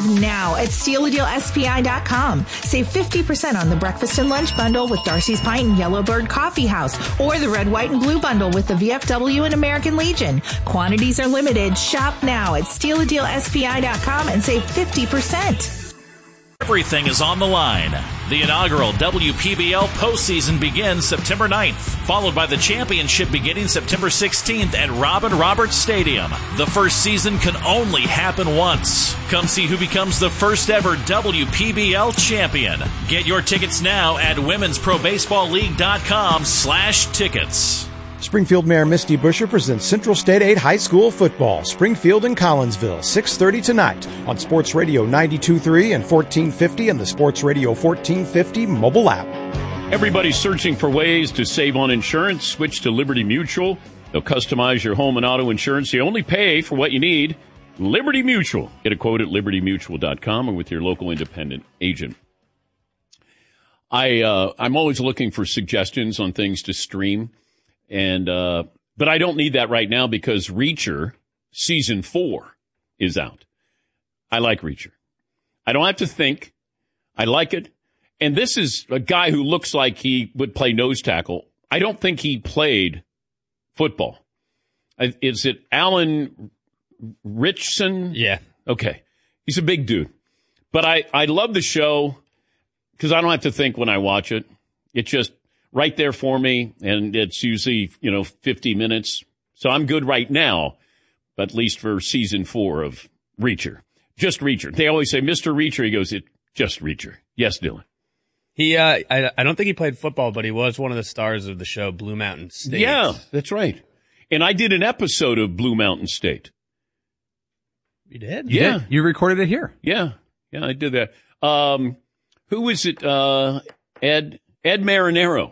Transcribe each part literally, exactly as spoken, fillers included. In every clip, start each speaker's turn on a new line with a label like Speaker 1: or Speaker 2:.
Speaker 1: now at steal a deal S P I dot com. Save fifty percent on the breakfast and lunch bundle with Darcy's Pint and Yellowbird Coffee House, or the red, white, and blue bundle with the V F W and American Legion. Quantities are limited. Shop now at steal a deal S P I dot com and save fifty percent.
Speaker 2: Everything is on the line. The inaugural W P B L postseason begins September ninth, followed by the championship beginning September sixteenth at Robin Roberts Stadium. The first season can only happen once. Come see who becomes the first ever W P B L champion. Get your tickets now at women's pro baseball league dot com slash tickets.
Speaker 3: Springfield Mayor Misty Busher presents Central State eight High School Football, Springfield and Collinsville, six thirty tonight on Sports Radio ninety-two point three and fourteen fifty and the Sports Radio fourteen fifty mobile app.
Speaker 4: Everybody's searching for ways to save on insurance. Switch to Liberty Mutual. They'll customize your home and auto insurance. You only pay for what you need. Liberty Mutual. Get a quote at liberty mutual dot com or with your local independent agent. I, uh, I'm always looking for suggestions on things to stream. And, uh, but I don't need that right now because Reacher season four is out. I like Reacher. I don't have to think. I like it. And this is a guy who looks like he would play nose tackle. I don't think he played football. Is it Alan Richson?
Speaker 5: Yeah.
Speaker 4: Okay. He's a big dude. But I, I love the show because I don't have to think when I watch it. It just right there for me, and it's usually, you know, fifty minutes. So I'm good right now, at least for season four of Reacher. Just Reacher. They always say, Mister Reacher. He goes, it just Reacher. Yes, Dylan.
Speaker 5: He, uh, I, I don't think he played football, but he was one of the stars of the show Blue Mountain State.
Speaker 4: Yeah, that's right. And I did an episode of Blue Mountain State.
Speaker 5: You did?
Speaker 4: Yeah.
Speaker 6: You, did. You recorded it here.
Speaker 4: Yeah. Yeah, I did that. Um, who was it? Uh, Ed, Ed Marinero.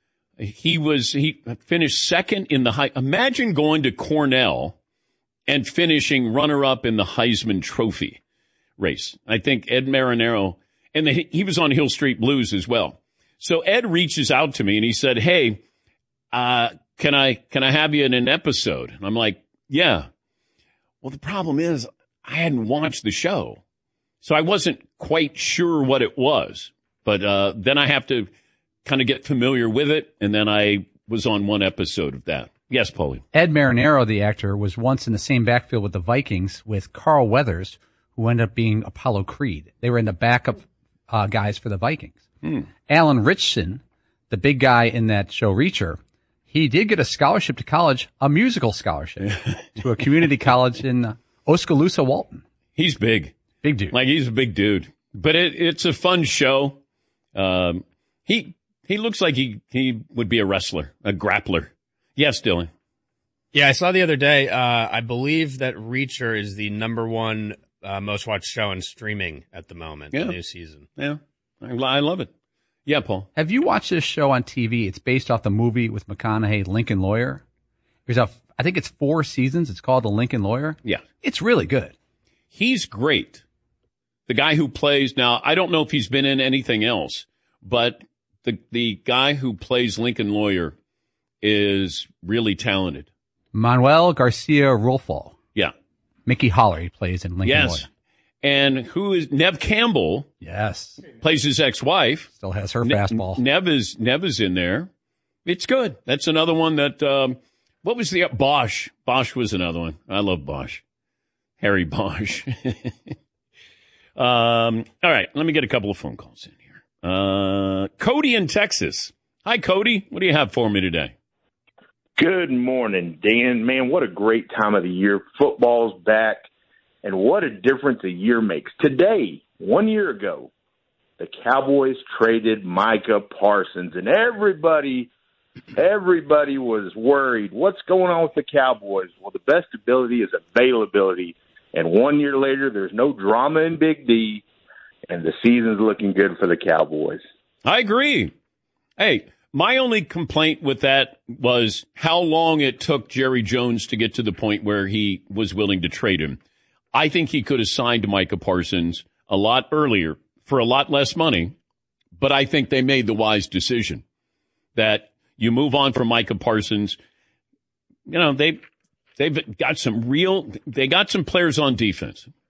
Speaker 4: He was, he finished second in the high. Imagine going to Cornell and finishing runner up in the Heisman Trophy race. I think Ed Marinero, and the, he was on Hill Street Blues as well. So Ed reaches out to me and he said, hey, uh, can I, can I have you in an episode? And I'm like, yeah. Well, the problem is I hadn't watched the show, so I wasn't quite sure what it was, but, uh, then I have to kind of get familiar with it, and then I was on one episode of that. Yes, Paulie.
Speaker 6: Ed Marinero, the actor, was once in the same backfield with the Vikings with Carl Weathers, who ended up being Apollo Creed. They were in the backup uh, guys for the Vikings.
Speaker 4: Hmm.
Speaker 6: Alan Richson, the big guy in that show Reacher, he did get a scholarship to college, a musical scholarship, to a community college in uh, Oskaloosa, Walton.
Speaker 4: He's big.
Speaker 6: Big dude.
Speaker 4: Like, he's a big dude. But it, it's a fun show. Um, he... He looks like he, he would be a wrestler, a grappler. Yes, Dylan.
Speaker 5: Yeah, I saw the other day, uh, I believe that Reacher is the number one uh, most watched show in streaming at the moment,
Speaker 4: yeah.
Speaker 5: the new season.
Speaker 4: Yeah, I, I love it. Yeah, Paul.
Speaker 6: Have you watched this show on T V? It's based off the movie with McConaughey, Lincoln Lawyer. There's a, I think it's four seasons. It's called The Lincoln Lawyer.
Speaker 4: Yeah.
Speaker 6: It's really good.
Speaker 4: He's great. The guy who plays, now, I don't know if he's been in anything else, but The the guy who plays Lincoln Lawyer is really talented.
Speaker 6: Manuel Garcia Rolfo.
Speaker 4: Yeah.
Speaker 6: Mickey Holler, he plays in Lincoln
Speaker 4: yes.
Speaker 6: Lawyer.
Speaker 4: And who is Nev Campbell?
Speaker 6: Yes.
Speaker 4: Plays his ex-wife.
Speaker 6: Still has her fastball.
Speaker 4: Ne- Nev is Nev is in there. It's good. That's another one that, um, what was the, Bosch. Bosch was another one. I love Bosch. Harry Bosch. um, all right. Let me get a couple of phone calls in here. Uh, Cody in Texas. Hi, Cody. What do you have for me today?
Speaker 7: Good morning, Dan. Man, what a great time of the year. Football's back, and what a difference a year makes. Today, one year ago, the Cowboys traded Micah Parsons, and everybody, everybody was worried. What's going on with the Cowboys? Well, the best ability is availability, and one year later, there's no drama in Big D, and the season's looking good for the Cowboys.
Speaker 4: I agree. Hey, my only complaint with that was how long it took Jerry Jones to get to the point where he was willing to trade him. I think he could have signed Micah Parsons a lot earlier for a lot less money, but I think they made the wise decision that you move on from Micah Parsons. You know, they, they've got some real – they got some players on defense.